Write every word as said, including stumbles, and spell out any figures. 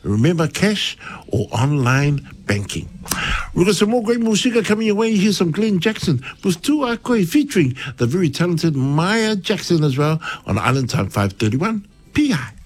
Remember cash or online banking. We've got some more great music coming your way. Here's some Glenn Jackson with Tu Akoi featuring the very talented Maya Jackson as well on Island Time five thirty-one P I.